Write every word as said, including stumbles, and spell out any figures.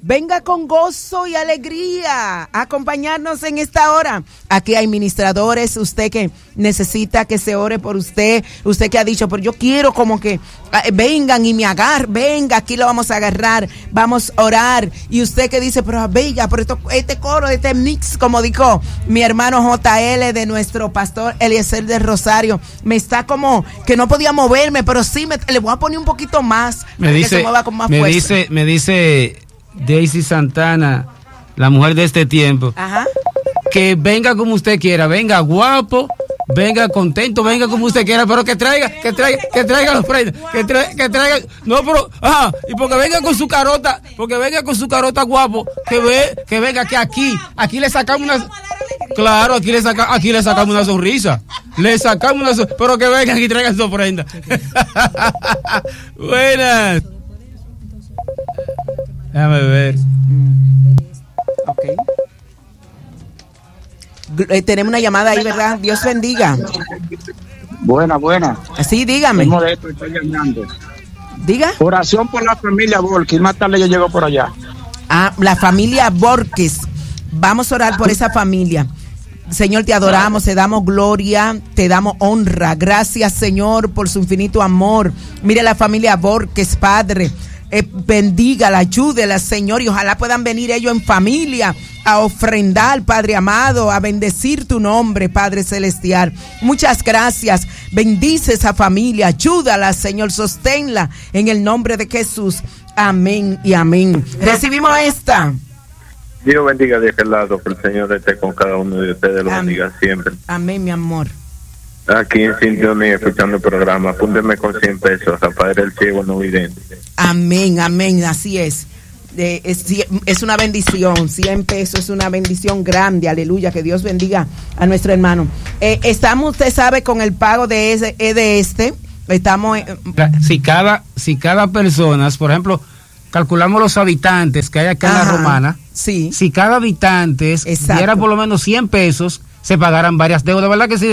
Venga con gozo y alegría a acompañarnos en esta hora. Aquí hay ministradores, usted que necesita que se ore por usted, usted que ha dicho, pero yo quiero como que eh, vengan y me agarren, venga, aquí lo vamos a agarrar, vamos a orar. Y usted que dice, pero bella, pero esto, este coro, este mix, como dijo mi hermano J L de nuestro pastor Eliezer del Rosario, me está como que no podía moverme, pero sí, me, le voy a poner un poquito más, me dice, que se mueva con más me fuerza. dice, me dice Daisy Santana, la mujer de este tiempo, ajá, que venga como usted quiera, venga guapo, venga contento, venga como usted quiera, pero que traiga, que traiga, que traiga los prendas, que traiga, que traiga, no, pero, ajá, y porque venga con su carota, porque venga con su carota guapo, que ve, que venga, que aquí, aquí le sacamos una, claro, aquí le saca, aquí le sacamos una sonrisa, le sacamos una sonrisa, pero que venga y traiga su ofrenda. Buenas. Déjame ver. Ok. Eh, tenemos una llamada ahí, ¿verdad? Dios bendiga. Buena, buena. Sí, dígame. Modesto, estoy llamando. Diga. Oración por la familia Borges. Más tarde yo llego por allá. Ah, la familia Borges. Vamos a orar por esa familia. Señor, te adoramos, te damos gloria, te damos honra. Gracias, Señor, por su infinito amor. Mire la familia Borges, Padre. Eh, bendígala, ayúdela, Señor, y ojalá puedan venir ellos en familia a ofrendar, Padre amado, a bendecir tu nombre, Padre celestial. Muchas gracias. Bendice esa familia, ayúdala, Señor, sosténla en el nombre de Jesús. Amén y amén. Recibimos esta. Dios bendiga de aquel lado, que el Señor esté con cada uno de ustedes, lo bendiga siempre. Amén, mi amor. Aquí en sintonía, escuchando el programa, apúnteme con cien pesos, Rafael el Ciego no vidente. Amén, amén, así es. Eh, es. Es una bendición, cien pesos es una bendición grande, aleluya, que Dios bendiga a nuestro hermano. Eh, estamos, usted sabe, con el pago de ese, de este, estamos... Eh, si cada, si cada persona, por ejemplo, calculamos los habitantes que hay acá en la Romana, sí. Si cada habitante diera por lo menos cien pesos, se pagaran varias deudas, ¿verdad que sí?